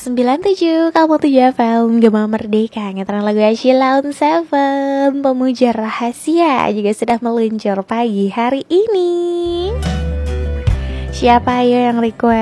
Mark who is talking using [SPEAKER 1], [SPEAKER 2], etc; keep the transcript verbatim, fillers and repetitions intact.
[SPEAKER 1] sembilan tujuh Kamu tujuh F M Gema Merdeka. Ngetren lagu Sheila on Seven, pemuja rahasia, juga sudah meluncur pagi hari ini. Siapa ayo yang request?